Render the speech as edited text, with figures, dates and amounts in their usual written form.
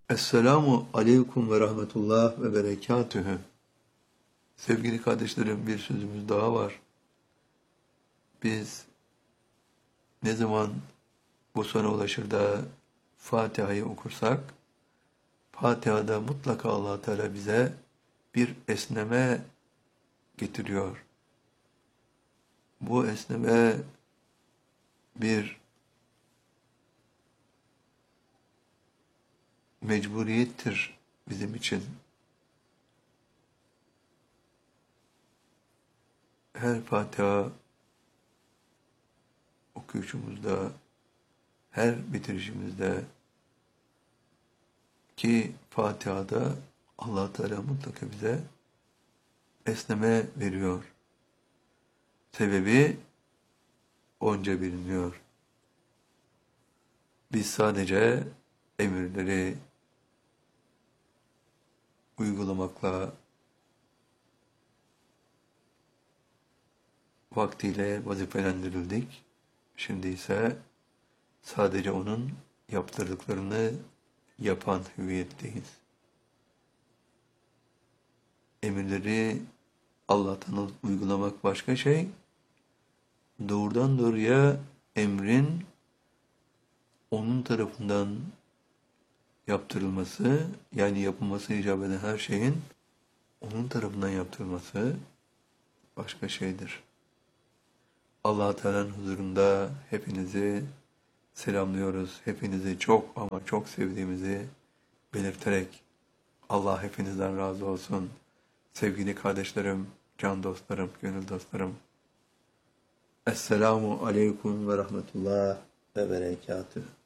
Esselamu aleyküm ve rahmetullah ve berekatühü. Sevgili kardeşlerim, bir sözümüz daha var. Biz ne zaman bu sona ulaşır da Fatiha'yı okursak, Fatiha'da mutlaka Allah Teala bize bir esneme getiriyor. Bu esneme bir mecburiyettir bizim için. Her Fatiha okuyuşumuzda, her bitirişimizde ki Fatiha'da Allah Teala mutlaka bize esneme veriyor. Sebebi onca biliniyor. Biz sadece emirleri uygulamakla vaktiyle vazifelendirildik. Şimdi ise sadece onun yaptırdıklarını yapan hüviyetteyiz. Emirleri Allah'tan alıp uygulamak başka şey, doğrudan doğruya emrin onun tarafından yaptırılması, yani yapılması icap eden her şeyin onun tarafından yaptırılması başka şeydir. Allah Teala'nın huzurunda hepinizi selamlıyoruz. Hepinizi çok ama çok sevdiğimizi belirterek Allah hepinizden razı olsun. Sevgili kardeşlerim, can dostlarım, gönül dostlarım. Esselamu aleyküm ve rahmetullah ve berekatühü.